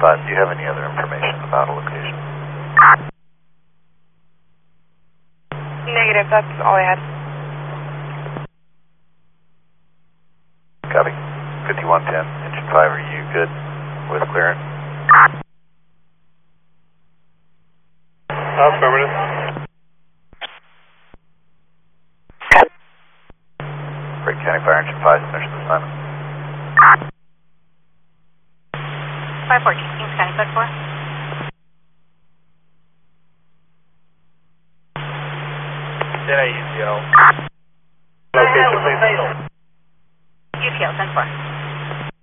5, do you have any other information about a location? Negative, that's all I had. Copy. 5110, engine 5, are you good with clearance? Affirmative. Brake County Fire Engine 5, finish the assignment. 514, Kings County, code 4. UTL. Location, please. UTL, 10-4.